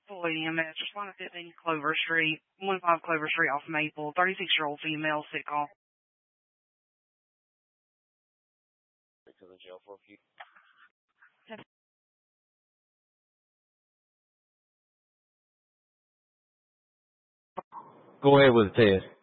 Full EMS, respond to 15 Clover Street, 15 Clover Street off Maple, 36-year-old female, sick call. To the jail for a few. Go ahead with the test.